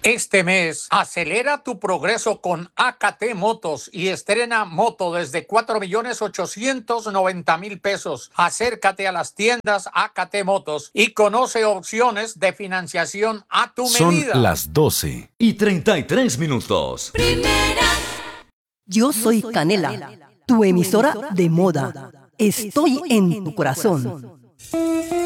Este mes, acelera tu progreso con AKT Motos y estrena moto desde 4,890,000 pesos. Acércate a las tiendas AKT Motos y conoce opciones de financiación a tu medida. Son las 12:33. Yo soy Canela, tu emisora de moda. Estoy en tu corazón.